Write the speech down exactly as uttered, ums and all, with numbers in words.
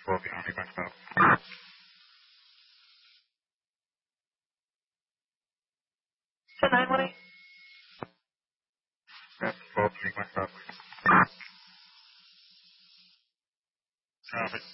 for the Army back up. nine one eight. That's for the back up. Traffic.